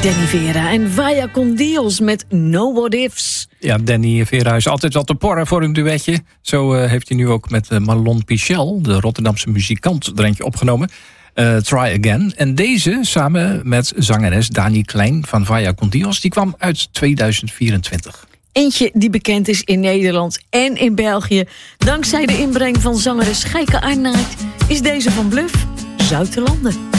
Danny Vera en Vaya con Dios met No What Ifs. Ja, Danny Vera is altijd wel te porren voor een duetje. Zo heeft hij nu ook met Marlon Pichel, de Rotterdamse muzikant, er eentje opgenomen. Try Again. En deze samen met zangeres Dani Klein van Vaya con Dios, die kwam uit 2024. Eentje die bekend is in Nederland en in België. Dankzij de inbreng van zangeres Geike Arnaert is deze van Bluff Zuid-Landen.